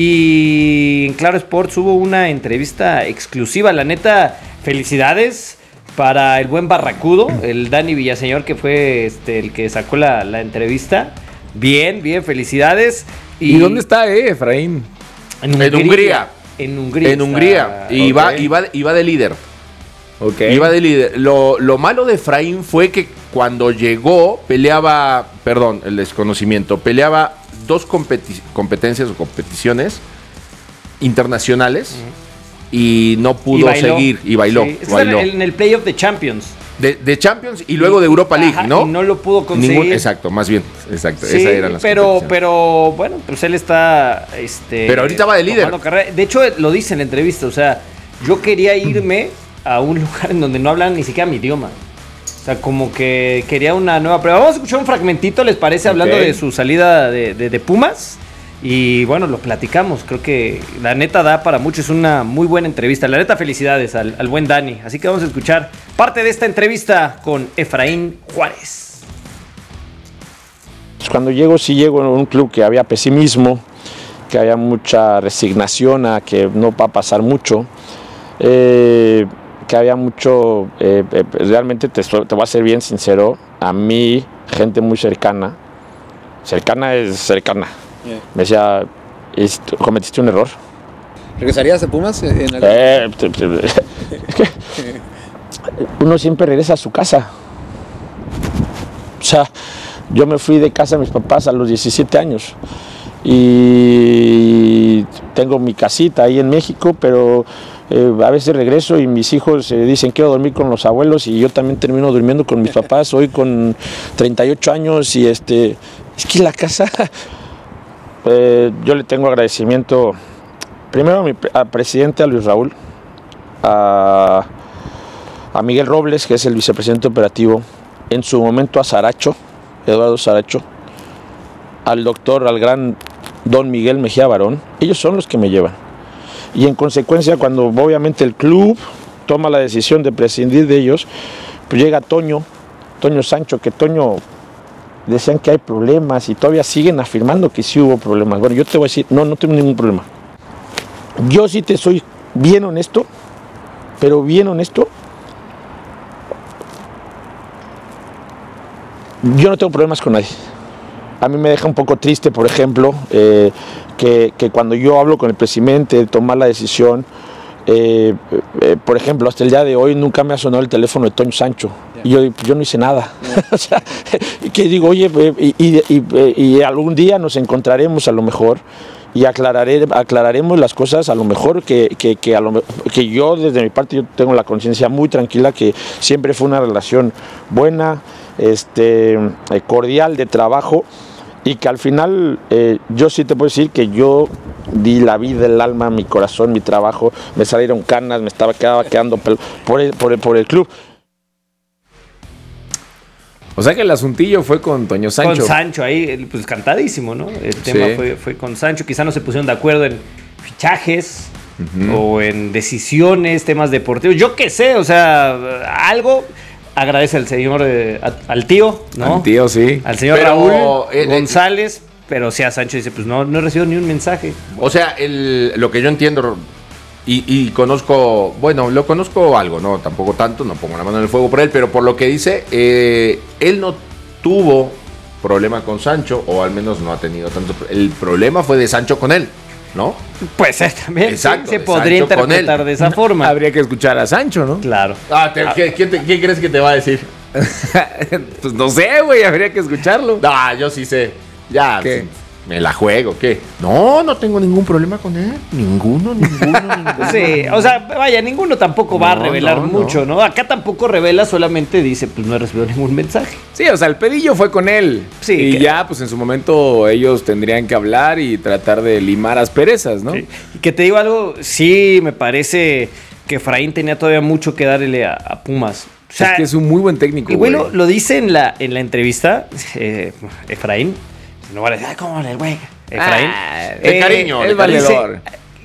Y en Claro Sports hubo una entrevista exclusiva. La neta, felicidades para el buen Barracudo, el Dani Villaseñor, que fue este, el que sacó la, la entrevista. Bien, bien, felicidades. ¿Y, dónde está, eh, Efraín? En En Hungría. En Hungría. En Hungría. Y, ok. va, y, va, y va de líder. Ok. Iba de líder. Lo, lo malo de Efraín fue que cuando llegó peleaba, perdón, el desconocimiento, peleaba dos competi- competencias o competiciones internacionales y no pudo Y bailó. seguir y bailó. Sí. Está bailó. En, en el Playoff de Champions. De, de Champions y luego de Europa League, Ajá, ¿no? y no lo pudo conseguir. Ningún- exacto, más bien, exacto. Sí, esas eran las pero, competiciones. pero bueno, pues él está. Este, Pero ahorita va de líder. tomando carrera. De hecho, lo dice en la entrevista. O sea, yo quería irme a un lugar en donde no hablan ni siquiera mi idioma. O sea, como que quería una nueva prueba. Vamos a escuchar un fragmentito, ¿les parece? Hablando Ok. de su salida de, de- de Pumas. Y bueno, lo platicamos. Creo que la neta da para mucho. Es una muy buena entrevista. La neta, felicidades al, al buen Dani. Así que vamos a escuchar parte de esta entrevista con Efraín Juárez. Pues cuando llego, sí llego en un club que había pesimismo, que había mucha resignación a que no va a pasar mucho, eh, que había mucho, eh, eh, realmente te, te voy a ser bien sincero, a mí, gente muy cercana, cercana es cercana, Yeah. me decía, "Es- cometiste un error". ¿Regresarías a Pumas en el... Eh, te- te- es que uno siempre regresa a su casa. O sea, yo me fui de casa de mis papás a los diecisiete años y tengo mi casita ahí en México, pero eh, a veces regreso y mis hijos eh, dicen quiero dormir con los abuelos y yo también termino durmiendo con mis papás hoy con treinta y ocho años y este, es que la casa, eh, yo le tengo agradecimiento primero a mi pre- al presidente, a Luis Raúl, a, a Miguel Robles, que es el vicepresidente operativo, en su momento a Saracho, Eduardo Saracho, al doctor, al gran don Miguel Mejía Barón. Ellos son los que me llevan. Y en consecuencia, cuando obviamente el club toma la decisión de prescindir de ellos, pues llega Toño, Toño Sancho, que Toño decían que hay problemas y todavía siguen afirmando que sí hubo problemas. Bueno, yo te voy a decir, no, no tengo ningún problema. Yo sí te soy bien honesto, pero bien honesto. yo no tengo problemas con nadie. A mí me deja un poco triste, por ejemplo, eh, que, que cuando yo hablo con el presidente de tomar la decisión, eh, eh, por ejemplo, hasta el día de hoy nunca me ha sonado el teléfono de Toño Sancho. Y yo, yo no hice nada. O sea, que digo, oye, y, y, y, y algún día nos encontraremos a lo mejor y aclararé, aclararemos las cosas a lo mejor que, que, que, a lo, que yo desde mi parte yo tengo la conciencia muy tranquila que siempre fue una relación buena, este, cordial, de trabajo, y que al final eh, yo sí te puedo decir que yo di la vida, el alma, mi corazón, mi trabajo, me salieron canas, me estaba quedaba quedando pel- por, el, por, el, por el club. O sea que el asuntillo fue con Toño Sancho. Con Sancho ahí, pues cantadísimo, ¿no? El tema Sí. fue, fue con Sancho. Quizá no se pusieron de acuerdo en fichajes Ujú. o en decisiones, temas deportivos. Yo qué sé, o sea, algo agradece al señor, eh, a- al tío, ¿no? Al tío, sí. Al señor Pero, Raúl eh, eh, González, pero sí a Sancho dice, pues no, no he recibido ni un mensaje. O sea, el, lo que yo entiendo y, y conozco, bueno, lo conozco algo, no, tampoco tanto, no pongo la mano en el fuego por él, pero por lo que dice, eh, él no tuvo problema con Sancho, o al menos no ha tenido tanto. El problema fue de Sancho con él, ¿no? Pues eh, también Exacto, sí, se de podría Sancho con interpretar él. de esa forma. Habría que escuchar a Sancho, ¿no? Claro. Ah, te- ¿qué, quién te- quién crees que te va a decir? Pues no sé, güey, habría que escucharlo. Ah, yo sí sé. Ya, ¿Qué? sí, me la juego, ¿qué? No, no tengo ningún problema con él. Ninguno, ninguno, ninguno. Sí, o sea, vaya, ninguno tampoco va a No, revelar no, no. mucho, ¿no? Acá tampoco revela, solamente dice, pues no he recibido ningún mensaje. Sí, o sea, el pedillo fue con él. Sí, Y que- ya, pues en su momento ellos tendrían que hablar y tratar de limar asperezas, ¿no? Sí. Y que te digo algo, sí me parece que Efraín tenía todavía mucho que darle a, a Pumas. O sea, es que es un muy buen técnico, y güey, güey. lo, lo dice en la, en la entrevista, eh, Efraín. No vale, ay, ¿cómo le güey? Efraín. Ah, Eh, de cariño, él de valedor.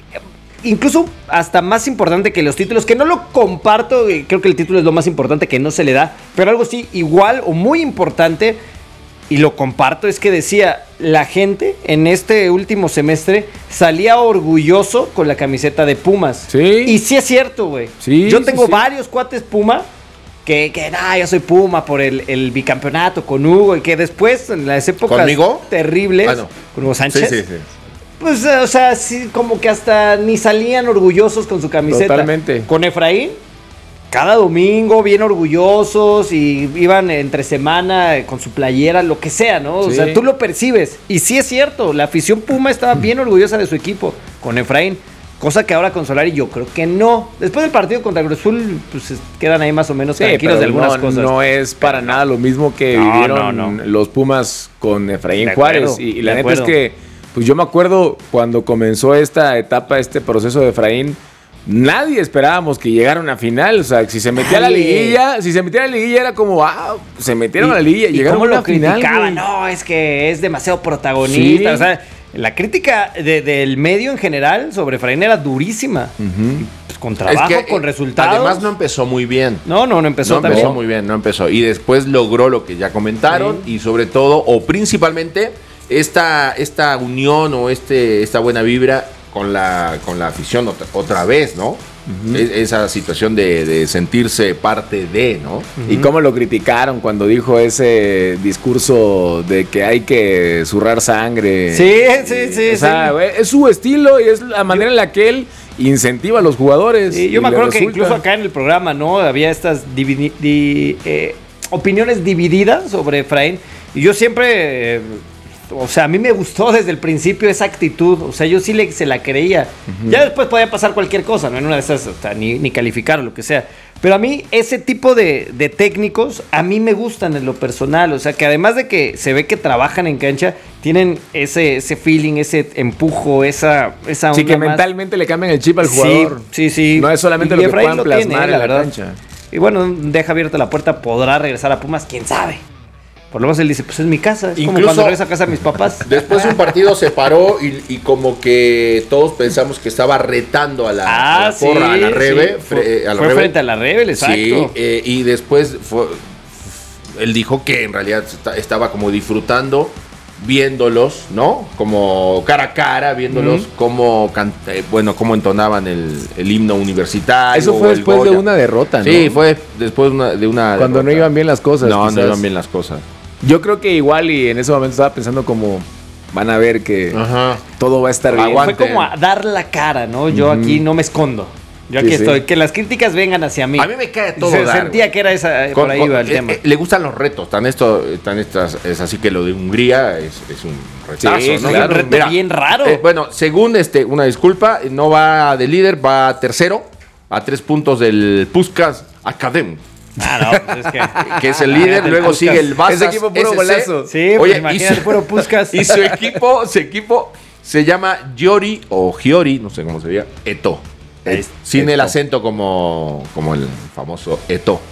Incluso hasta más importante que los títulos, que no lo comparto, eh, creo que el título es lo más importante que no se le da, pero algo sí, igual o muy importante, y lo comparto, es que decía, la gente en este último semestre salía orgulloso con la camiseta de Pumas. Sí. Y sí es cierto, güey. Sí, Yo sí, tengo sí. varios cuates Puma que, que nah, yo soy Puma por el, el bicampeonato con Hugo, y que después, en las épocas ¿Conmigo? terribles, Ah, no. con Hugo Sánchez, Sí, sí, sí. pues, eh, o sea, sí, como que hasta ni salían orgullosos con su camiseta. Totalmente. Con Efraín, cada domingo bien orgullosos y iban entre semana eh, con su playera, lo que sea, ¿no? O Sí. sea, tú lo percibes. Y sí es cierto, la afición Puma estaba bien orgullosa de su equipo, con Efraín. Cosa que ahora con Solari yo creo que no. Después del partido contra Cruz Azul, pues es- quedan ahí más o menos Sí, tranquilos pero de algunas no, cosas. no es para nada lo mismo que No, vivieron no, no. los Pumas con Efraín De Juárez. acuerdo, Y, y de la neta acuerdo. es que, pues yo me acuerdo cuando comenzó esta etapa, este proceso de Efraín, nadie esperábamos que llegara a una final. O sea, si se metía a la Nadie. liguilla, si se metía a la liguilla era como, ah, se metieron Y- a la liguilla, y llegaron cómo a una lo final. criticaban, güey. no, es que es demasiado protagonista. Sí. O sea, la crítica de- del medio en general sobre Efraín era durísima. Pues con trabajo, Es que, con eh, resultados. Además no empezó muy bien. no, no, no empezó no tan empezó bien. muy bien, no empezó. Y después logró lo que ya comentaron y sobre todo, o principalmente, esta, esta unión o este, esta buena vibra con la, con la afición otra, otra vez, ¿no? Es- esa situación de, de sentirse parte de, ¿no? Y cómo lo criticaron cuando dijo ese discurso de que hay que zurrar sangre. Sí, sí, sí, O sea, sí. güey, es su estilo y es la manera en la que él incentiva a los jugadores. Sí, y yo me le acuerdo que resulta. incluso acá en el programa, ¿no? Había estas dividi- di- eh, opiniones divididas sobre Efraín. Y yo siempre, eh, o sea, a mí me gustó desde el principio esa actitud. O sea, yo sí le, se la creía. Ya después podía pasar cualquier cosa, ¿no? En una de esas, o sea, ni, ni calificar o lo que sea. Pero a mí, ese tipo de, de técnicos, a mí me gustan en lo personal. O sea, que además de que se ve que trabajan en cancha, tienen ese, ese feeling, ese empujo, esa, esa Sí, onda que más- mentalmente le cambian el chip al Sí, jugador. sí, sí. No es solamente Y lo que Efraín puedan lo tiene, plasmar la en la verdad. cancha. Y bueno, deja abierta la puerta, podrá regresar a Pumas, quién sabe. Por lo menos él dice, pues es mi casa. Es como Incluso- cuando regreso a casa de mis papás. Después de un partido se paró y, y como que todos pensamos que estaba retando a la, a la Ah, sí, porra, a la Rebe. sí. fre- Fue- a la fue Rebe. frente a la Rebel, exacto. Sí, eh, y después fue- él dijo que en realidad esta- estaba como disfrutando viéndolos, ¿no? Como cara a cara, viéndolos Ujú. cómo, can- eh, bueno, cómo entonaban el, el himno universitario. Eso fue o el después de Goya. una derrota, ¿no? Sí, fue después de una, de una Cuando no derrota. iban bien las cosas. No, quizás. no iban bien las cosas. Yo creo que igual y en ese momento estaba pensando como van a ver que Ajá. todo va a estar bien. Fue como a dar la cara, ¿no? Yo uh-huh. aquí no me escondo. Yo aquí sí, estoy. Sí. Que las críticas vengan hacia mí. A mí me cae todo Se dar, sentía güey. que era esa, con, por ahí con, iba el eh, tema. Eh, le gustan los retos. Tan esto, tan estas, es así que lo de Hungría es, es un retazo, sí, ¿no? Claro, un reto Mira, bien raro. Eh, bueno, según este, una disculpa, no va de líder, va tercero, a tres puntos del Puskás Academy. Ah, no, pues es que, que es el líder, luego Puskás. Sigue el Vasas. Ese equipo puro S C. Golazo. Sí, pues oye, imagínate, su, puro Puskás. Y su equipo, su equipo se llama Giori o Giori, no sé cómo se diga, Eto. Es, sin Eto. El acento como, como el famoso Eto.